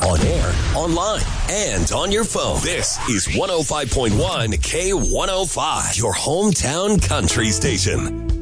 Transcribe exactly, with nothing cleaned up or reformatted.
on air, online, and on your phone. This is one oh five point one K one oh five, your hometown country station.